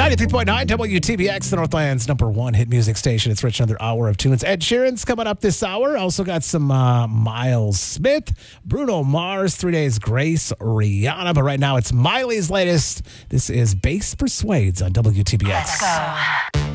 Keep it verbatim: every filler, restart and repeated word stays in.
ninety-three point nine W T B X, the Northland's number one hit music station. It's Rich, another hour of tunes. Ed Sheeran's coming up this hour. Also got some uh, Miles Smith, Bruno Mars, Three Days Grace, Rihanna. But right now it's Miley's latest. This is Bass Persuades on W T B X. Let's go.